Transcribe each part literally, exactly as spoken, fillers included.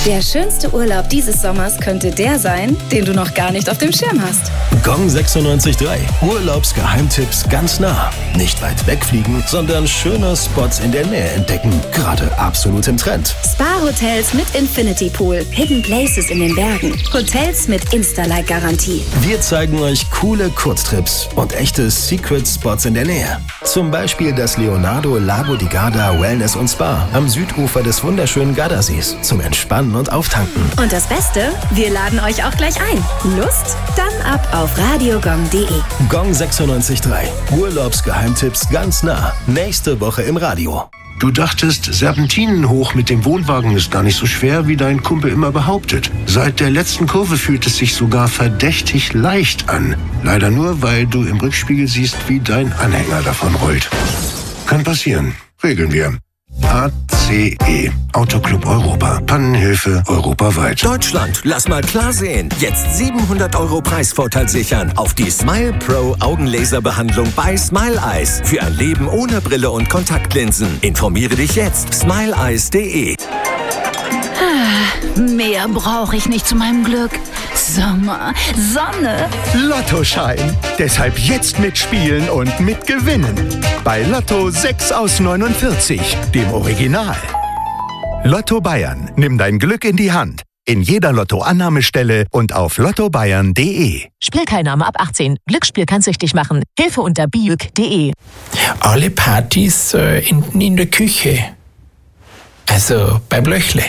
Der schönste Urlaub dieses Sommers könnte der sein, den du noch gar nicht auf dem Schirm hast. Gong sechsundneunzig Komma drei. Urlaubsgeheimtipps ganz nah. Nicht weit wegfliegen, sondern schöne Spots in der Nähe entdecken. Gerade absolut im Trend. Spa-Hotels mit Infinity Pool. Hidden Places in den Bergen. Hotels mit Insta-Like-Garantie. Wir zeigen euch coole Kurztrips und echte Secret-Spots in der Nähe. Zum Beispiel das Leonardo Lago di Garda Wellness und Spa am Südufer des wunderschönen Gardasees zum Entspannen und Auftanken. Und das Beste, wir laden euch auch gleich ein. Lust? Dann ab auf radiogong punkt de. Gong sechsundneunzig Komma drei. Urlaubsgeheimtipps ganz nah. Nächste Woche im Radio. Du dachtest, Serpentinen hoch mit dem Wohnwagen ist gar nicht so schwer, wie dein Kumpel immer behauptet. Seit der letzten Kurve fühlt es sich sogar verdächtig leicht an. Leider nur, weil du im Rückspiegel siehst, wie dein Anhänger davon rollt. Kann passieren. Regeln wir. A C E. Autoclub Europa. Pannenhilfe europaweit. Deutschland, lass mal klar sehen. Jetzt siebenhundert Euro Preisvorteil sichern auf die Smile Pro Augenlaserbehandlung bei Smile Eyes. Für ein Leben ohne Brille und Kontaktlinsen. Informiere dich jetzt. smile eyes punkt de. Mehr brauche ich nicht zu meinem Glück. Sommer, Sonne. Lottoschein. Deshalb jetzt mitspielen und mitgewinnen. Bei Lotto sechs aus neunundvierzig, dem Original. Lotto Bayern. Nimm dein Glück in die Hand. In jeder Lotto-Annahmestelle und auf lotto bayern punkt de. Spielteilnahme ab achtzehn. Glücksspiel kann süchtig machen. Hilfe unter biuk punkt de. Alle Partys äh, in, in der Küche. Also beim Löchle.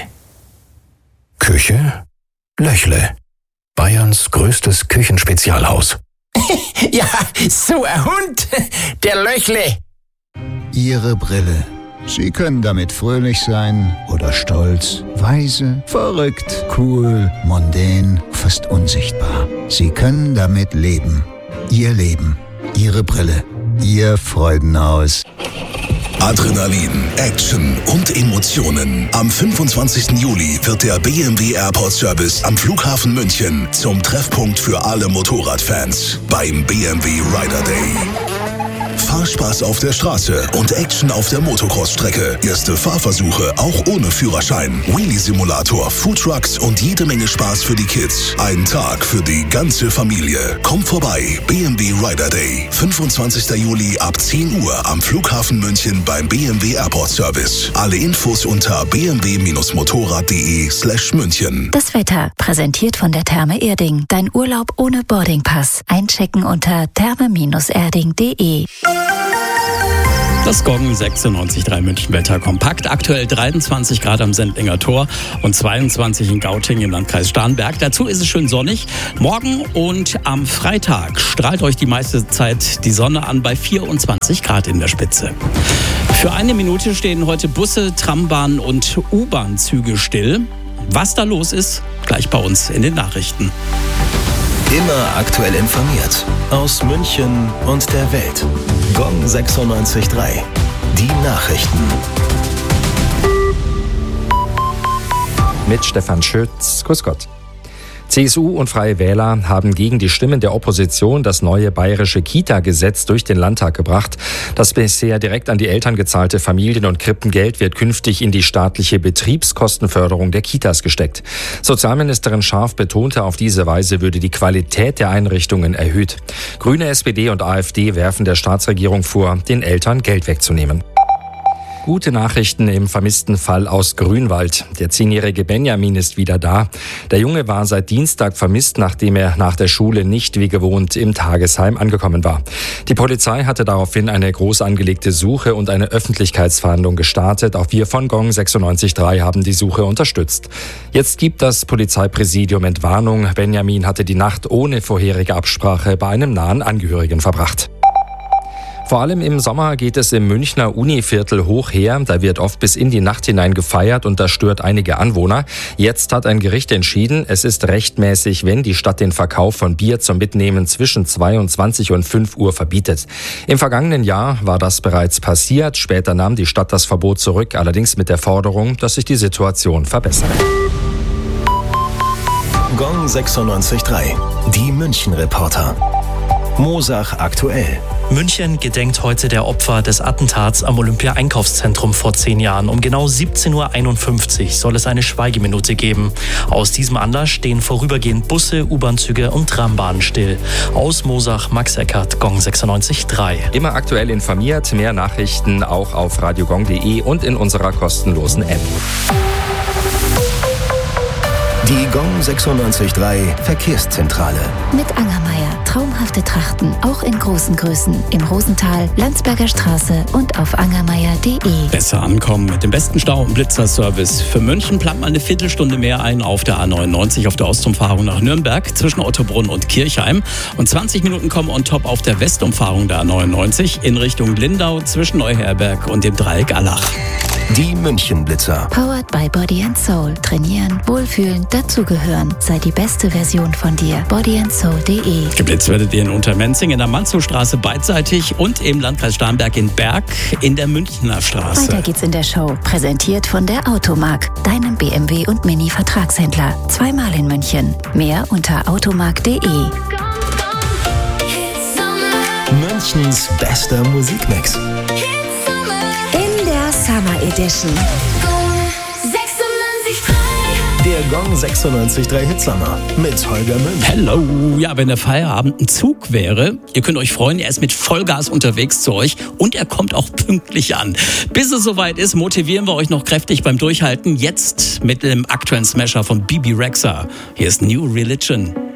Küche? Löchle. Bayerns größtes Küchenspezialhaus. Ja, so ein Hund. Der Löchle. Ihre Brille. Sie können damit fröhlich sein oder stolz, weise, verrückt, cool, mondän, fast unsichtbar. Sie können damit leben. Ihr Leben. Ihre Brille. Ihr Freudenhaus. Adrenalin, Action und Emotionen. Am fünfundzwanzigsten Juli wird der B M W Airport Service am Flughafen München zum Treffpunkt für alle Motorradfans beim B M W Rider Day. Fahrspaß auf der Straße und Action auf der Motocross-Strecke. Erste Fahrversuche auch ohne Führerschein. Wheelie-Simulator, Foodtrucks und jede Menge Spaß für die Kids. Ein Tag für die ganze Familie. Kommt vorbei, B M W Rider Day. fünfundzwanzigsten Juli ab zehn Uhr am Flughafen München beim B M W Airport Service. Alle Infos unter b m w motorrad punkt de slash München. Das Wetter, präsentiert von der Therme Erding. Dein Urlaub ohne Boardingpass. Einchecken unter therme erding punkt de. Das Gong sechsundneunzig Komma drei München Wetter kompakt. Aktuell dreiundzwanzig Grad am Sendlinger Tor und zweiundzwanzig in Gauting im Landkreis Starnberg. Dazu ist es schön sonnig. Morgen und am Freitag strahlt euch die meiste Zeit die Sonne an bei vierundzwanzig Grad in der Spitze. Für eine Minute stehen heute Busse, Trambahnen und U-Bahn-Züge still. Was da los ist, gleich bei uns in den Nachrichten. Immer aktuell informiert. Aus München und der Welt. Gong sechsundneunzig Komma drei. Die Nachrichten. Mit Stefan Schütz. Grüß Gott. C S U und Freie Wähler haben gegen die Stimmen der Opposition das neue bayerische Kita-Gesetz durch den Landtag gebracht. Das bisher direkt an die Eltern gezahlte Familien- und Krippengeld wird künftig in die staatliche Betriebskostenförderung der Kitas gesteckt. Sozialministerin Scharf betonte, auf diese Weise würde die Qualität der Einrichtungen erhöht. Grüne, S P D und AfD werfen der Staatsregierung vor, den Eltern Geld wegzunehmen. Gute Nachrichten im vermissten Fall aus Grünwald. Der zehnjährige Benjamin ist wieder da. Der Junge war seit Dienstag vermisst, nachdem er nach der Schule nicht wie gewohnt im Tagesheim angekommen war. Die Polizei hatte daraufhin eine groß angelegte Suche und eine Öffentlichkeitsfahndung gestartet. Auch wir von Gong sechsundneunzig Komma drei haben die Suche unterstützt. Jetzt gibt das Polizeipräsidium Entwarnung. Benjamin hatte die Nacht ohne vorherige Absprache bei einem nahen Angehörigen verbracht. Vor allem im Sommer geht es im Münchner Univiertel hoch her. Da wird oft bis in die Nacht hinein gefeiert und das stört einige Anwohner. Jetzt hat ein Gericht entschieden, es ist rechtmäßig, wenn die Stadt den Verkauf von Bier zum Mitnehmen zwischen zweiundzwanzig und fünf Uhr verbietet. Im vergangenen Jahr war das bereits passiert. Später nahm die Stadt das Verbot zurück, allerdings mit der Forderung, dass sich die Situation verbessere. Gong sechsundneunzig Komma drei. Die München-Reporter. Mosach aktuell. München gedenkt heute der Opfer des Attentats am Olympia-Einkaufszentrum vor zehn Jahren. Um genau siebzehn Uhr einundfünfzig soll es eine Schweigeminute geben. Aus diesem Anlass stehen vorübergehend Busse, U-Bahn-Züge und Trambahnen still. Aus Mosach, Max Eckert, Gong sechsundneunzig Komma drei. Immer aktuell informiert, mehr Nachrichten auch auf radiogong punkt de und in unserer kostenlosen App. Die Gong sechsundneunzig Komma drei Verkehrszentrale. Mit Angermeier. Traumhafte Trachten, auch in großen Größen. Im Rosental, Landsberger Straße und auf angermeier punkt de. Besser ankommen mit dem besten Stau- und Blitzerservice. Für München plant man eine Viertelstunde mehr ein auf der A neunundneunzig auf der Ostumfahrung nach Nürnberg zwischen Ottobrunn und Kirchheim. Und zwanzig Minuten kommen on top auf der Westumfahrung der A neunundneunzig in Richtung Lindau zwischen Neuherberg und dem Dreieck Allach. Die München-Blitzer. Powered by Body and Soul. Trainieren, wohlfühlen, dazugehören. Sei die beste Version von dir. body and soul punkt de. Geblitzt werdet ihr in Untermenzing in der Manzowstraße beidseitig und im Landkreis Starnberg in Berg in der Münchner Straße. Weiter geht's in der Show. Präsentiert von der Automark, deinem B M W und Mini-Vertragshändler. Zweimal in München. Mehr unter automark punkt de. Münchens bester Musikmix. In der Summer Edition. Der Gong sechsundneunzig Komma drei Hitsommer mit Holger Münch. Hello, ja, wenn der Feierabend ein Zug wäre, ihr könnt euch freuen, er ist mit Vollgas unterwegs zu euch und er kommt auch pünktlich an. Bis es soweit ist, motivieren wir euch noch kräftig beim Durchhalten. Jetzt mit dem aktuellen Smasher von Bebe Rexha. Hier ist New Religion.